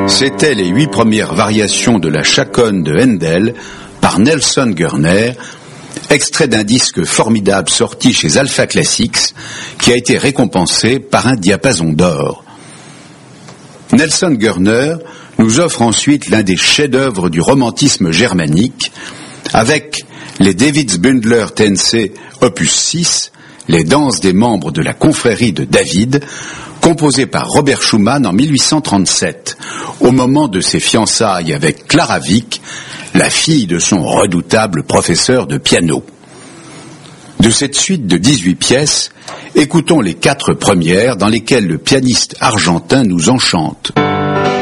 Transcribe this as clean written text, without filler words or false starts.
C'étaient les 8 premières variations de la chaconne de Handel par Nelson Gurner, extrait d'un disque formidable sorti chez Alpha Classics qui a été récompensé par un diapason d'or. Nelson Gurner nous offre ensuite l'un des chefs-d'œuvre du romantisme germanique avec les Davidsbündler Tänze opus 6, les danses des membres de la confrérie de David, composé par Robert Schumann en 1837, au moment de ses fiançailles avec Clara Wieck, la fille de son redoutable professeur de piano. De cette suite de 18 pièces, écoutons les 4 premières dans lesquelles le pianiste argentin nous enchante.